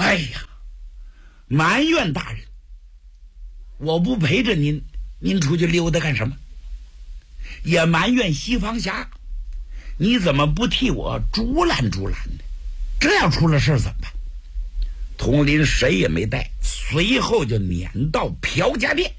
哎呀，埋怨大人，我不陪着您，您出去溜达干什么？也埋怨西方侠，你怎么不替我竹篮竹篮的？这要出了事怎么办？佟林谁也没带，随后就撵到朴家店。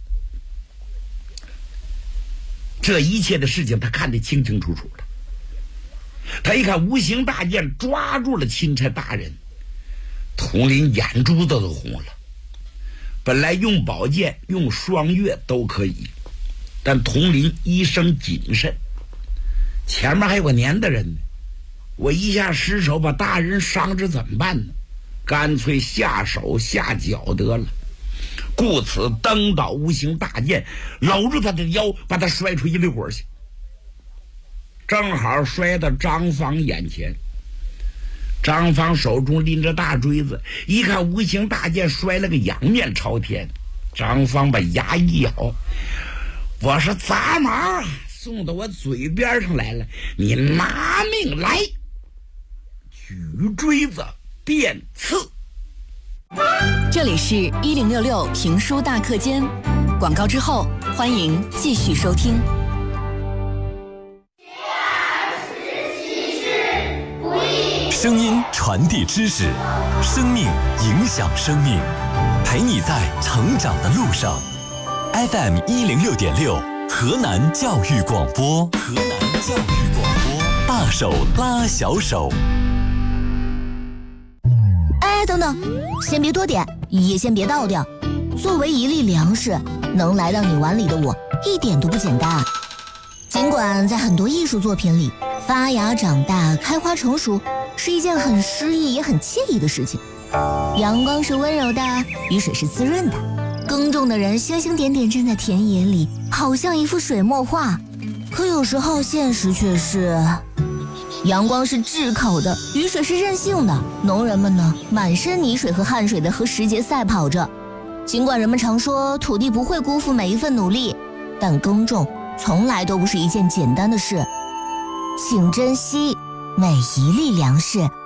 这一切的事情他看得清清楚楚的。他一看无形大剑抓住了钦差大人，佟林眼珠子都红了。本来用宝剑用双月都可以，但佟林一生谨慎，前面还有个粘的人呢，我一下失手把大人伤着怎么办呢？干脆下手下脚得了。故此蹬倒无形大剑，搂住他的腰，把他摔出一溜滚去，正好摔到张芳眼前。张芳手中拎着大锥子，一看无形大剑摔了个仰面朝天。张芳把牙一咬，我说杂毛送到我嘴边上来了，你拿命来！举锥子电刺。 这里是1066评书大课间，广告之后欢迎继续收听。 声音传递知识，生命影响生命，陪你在成长的路上。FM 106.6，河南教育广播，河南教育广播，大手拉小手。 哎，等等，先别多点，也先别倒掉。作为一粒粮食，能来到你碗里的我，一点都不简单。尽管在很多艺术作品里，发芽、长大、开花、成熟是一件很诗意也很惬意的事情。阳光是温柔的，雨水是滋润的，耕种的人星星点点站在田野里，好像一幅水墨画。可有时候现实却是，阳光是炙烤的，雨水是任性的，农人们呢，满身泥水和汗水的和时节赛跑着。尽管人们常说土地不会辜负每一份努力，但耕种从来都不是一件简单的事。请珍惜每一粒粮食。